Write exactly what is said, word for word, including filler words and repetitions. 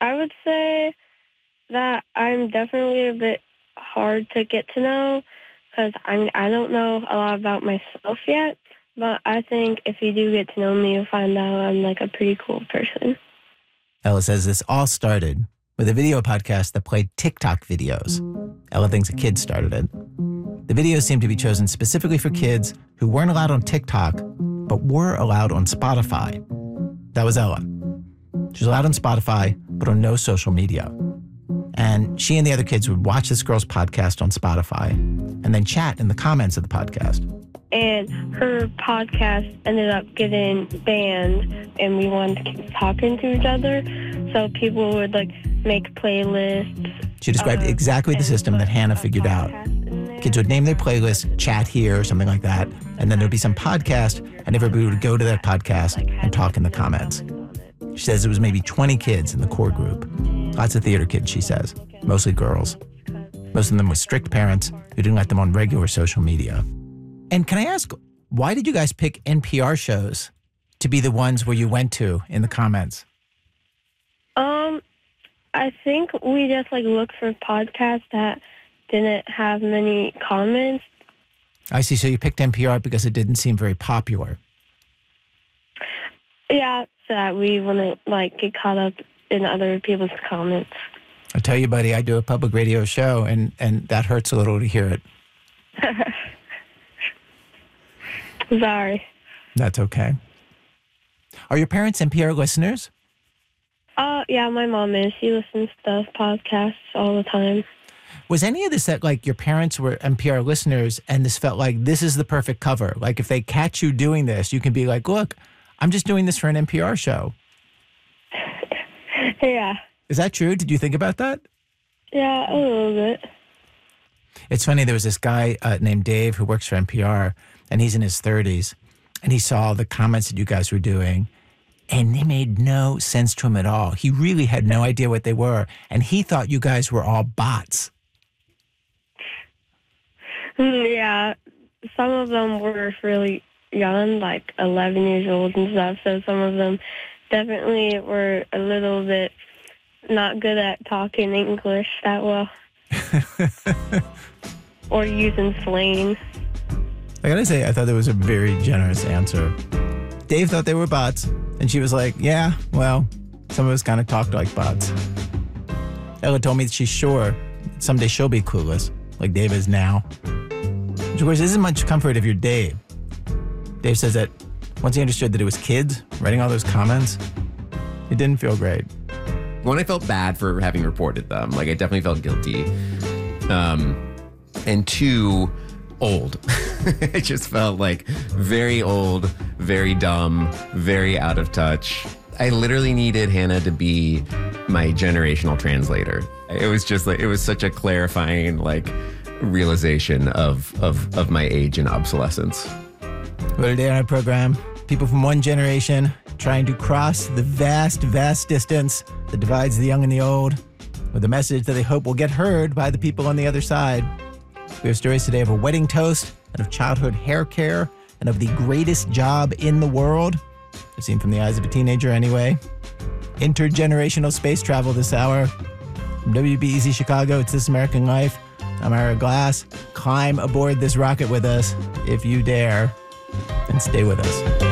I would say that I'm definitely a bit hard to get to know because I I don't know a lot about myself yet. But I think if you do get to know me, you'll find out I'm like a pretty cool person. Ella says this all started with a video podcast that played TikTok videos. Ella thinks a kid started it. The videos seemed to be chosen specifically for kids who weren't allowed on TikTok, but were allowed on Spotify. That was Ella. She was allowed on Spotify, but on no social media. And she and the other kids would watch this girl's podcast on Spotify and then chat in the comments of the podcast. And her podcast ended up getting banned, and we wanted to keep talking to each other. So people would, like, make playlists. She described uh, exactly the system that Hannah figured out. Kids would name their playlist, chat here, or something like that, and then there'd be some podcast, and everybody would go to that podcast and talk in the comments. She says it was maybe twenty kids in the core group. Lots of theater kids, she says, mostly girls. Most of them with strict parents who didn't let them on regular social media. And can I ask, why did you guys pick N P R shows to be the ones where you went to in the comments? Um, I think we just, like, looked for podcasts that didn't have many comments. I see. So you picked N P R because it didn't seem very popular. Yeah, so that we wouldn't, like, get caught up in other people's comments. I tell you, buddy, I do a public radio show, and, and that hurts a little to hear it. Sorry. That's okay. Are your parents N P R listeners? Uh, yeah, my mom is. She listens to podcasts all the time. Was any of this that, like, your parents were N P R listeners and this felt like this is the perfect cover? Like, if they catch you doing this, you can be like, look, I'm just doing this for an N P R show. Yeah. Is that true? Did you think about that? Yeah, a little bit. It's funny, there was this guy uh, named Dave who works for N P R, and he's in his thirties, and he saw the comments that you guys were doing, and they made no sense to him at all. He really had no idea what they were, and he thought you guys were all bots. Yeah, some of them were really young, like eleven years old and stuff, so some of them definitely were a little bit not good at talking English that well. Or using slang. I gotta say, I thought that was a very generous answer. Dave thought they were bots, and she was like, yeah, well, some of us kind of talked like bots. Ella told me that she's sure someday she'll be clueless, like Dave is now. Which, of course, isn't much comfort if you're Dave. Dave says that once he understood that it was kids writing all those comments, it didn't feel great. One, I felt bad for having reported them. Like, I definitely felt guilty. Um, and two, old. It just felt like very old, very dumb, very out of touch. I literally needed Hannah to be my generational translator. It was just like, it was such a clarifying, like, realization of, of, of my age and obsolescence. Well, today on our program, people from one generation trying to cross the vast, vast distance that divides the young and the old with a message that they hope will get heard by the people on the other side. We have stories today of a wedding toast and of childhood hair care and of the greatest job in the world, as seen from the eyes of a teenager anyway. Intergenerational space travel this hour. From W B E Z Chicago, it's This American Life. I'm Ira Glass. Climb aboard this rocket with us if you dare, and stay with us.